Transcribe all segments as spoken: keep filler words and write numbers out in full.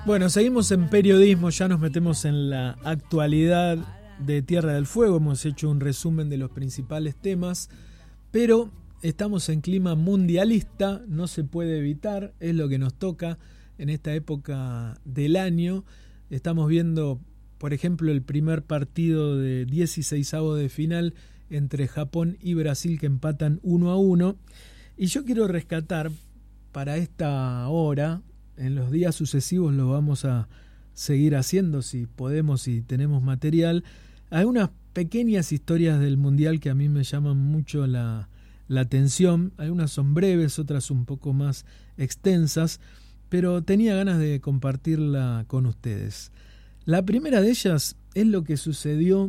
Bueno, seguimos en periodismo, ya nos metemos en la actualidad de Tierra del Fuego, hemos hecho un resumen de los principales temas, pero estamos en clima mundialista, no se puede evitar, es lo que nos toca en esta época del año. Estamos viendo, por ejemplo, el primer partido de dieciseisavos de final entre Japón y Brasil, que empatan uno a uno, y yo quiero rescatar para esta hora, en los días sucesivos lo vamos a seguir haciendo si podemos, si tenemos material, algunas pequeñas historias del Mundial que a mí me llaman mucho la, la atención. Algunas son breves, otras un poco más extensas, pero tenía ganas de compartirla con ustedes. La primera de ellas es lo que sucedió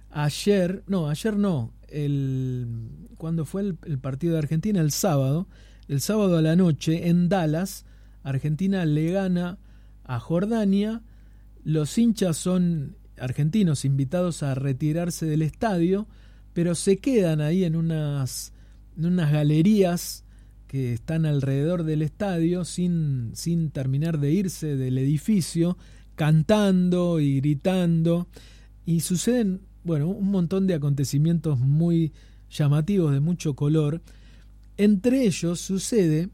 ayer, no, ayer no, el, cuando fue el, el partido de Argentina, el sábado, el sábado a la noche en Dallas. Argentina le gana a Jordania, los hinchas son argentinos invitados a retirarse del estadio, pero se quedan ahí en unas, en unas galerías que están alrededor del estadio sin, sin terminar de irse del edificio, cantando y gritando, y suceden, bueno, un montón de acontecimientos muy llamativos, de mucho color. Entre ellos sucede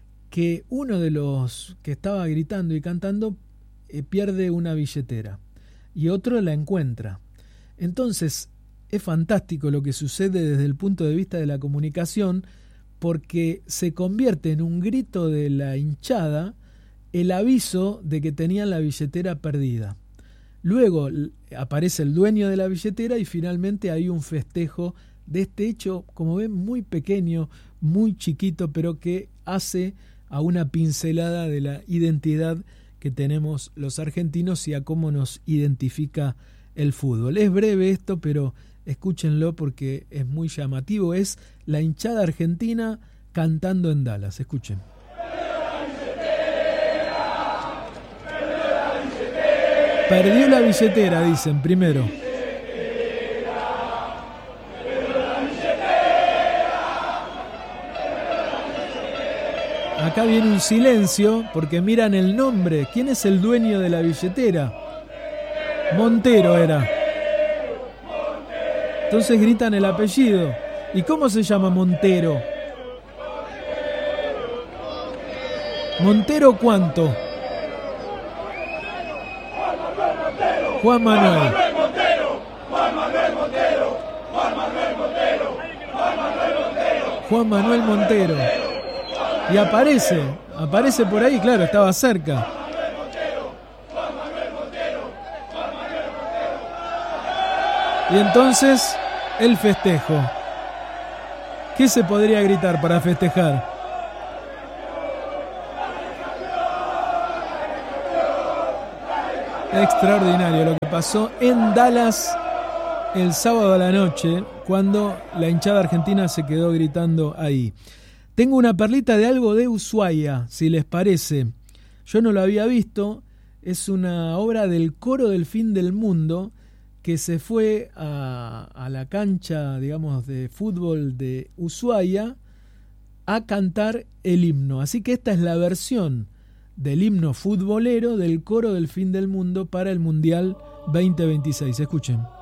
que uno de los que estaba gritando y cantando eh, pierde una billetera y otro la encuentra. Entonces es fantástico lo que sucede desde el punto de vista de la comunicación, porque se convierte en un grito de la hinchada el aviso de que tenían la billetera perdida. Luego aparece el dueño de la billetera y finalmente hay un festejo de este hecho, como ven, muy pequeño, muy chiquito, pero que hace a una pincelada de la identidad que tenemos los argentinos y a cómo nos identifica el fútbol. Es breve esto, pero escúchenlo porque es muy llamativo. Es la hinchada argentina cantando en Dallas. Escuchen. Perdió la billetera, dicen primero. Acá viene un silencio porque miran el nombre. ¿Quién es el dueño de la billetera? Montero era. Entonces gritan el apellido. ¿Y cómo se llama Montero? ¿Montero cuánto? Juan Manuel. Juan Manuel Montero. Y aparece, aparece por ahí, claro, estaba cerca. Y entonces, el festejo. ¿Qué se podría gritar para festejar? Extraordinario lo que pasó en Dallas el sábado a la noche, cuando la hinchada argentina se quedó gritando ahí. Tengo una perlita de algo de Ushuaia, si les parece. Yo no lo había visto. Es una obra del Coro del Fin del Mundo que se fue a, a la cancha, digamos, de fútbol de Ushuaia a cantar el himno. Así que esta es la versión del himno futbolero del Coro del Fin del Mundo para el Mundial veinte veintiséis. Escuchen.